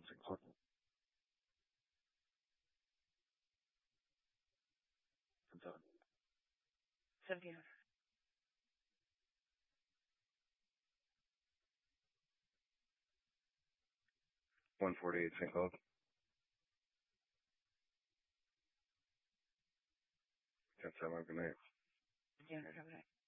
St. Cloud. 10-7. 1700. 148 St. Cloud. 10-7, good night. 1700, have a night.